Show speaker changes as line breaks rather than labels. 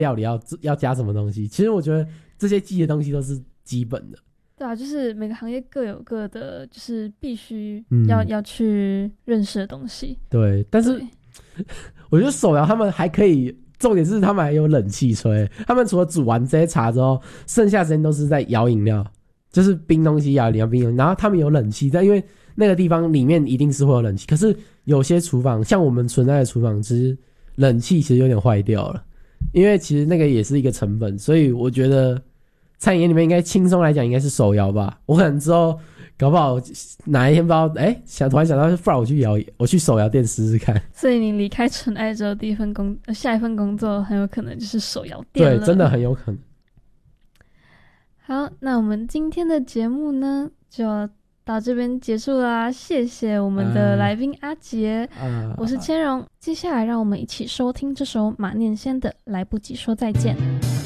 料理要加什么东西。其实我觉得这些记的东西都是基本的。
对啊，就是每个行业各有各的，就是必须要去认识的东西。
对，但是我觉得手摇他们还可以，重点是他们还有冷气吹。他们除了煮完这些茶之后，剩下时间都是在摇饮料，就是冰东西摇饮料冰东西。然后他们有冷气，但因为那个地方里面一定是会有冷气，可是有些厨房像我们存在的厨房，其实冷气其实有点坏掉了，因为其实那个也是一个成本，所以我觉得餐饮业里面应该轻松来讲应该是手摇吧。我可能之后搞不好哪一天不知道突然想到，不然我去手摇店试试看。
所以你离开纯爱之后，下一份工作很有可能就是手摇店了。
对，真的很有可能。
好，那我们今天的节目呢就到这边结束啦，谢谢我们的来宾阿杰，我是千荣。接下来让我们一起收听这首马念先的《来不及说再见》。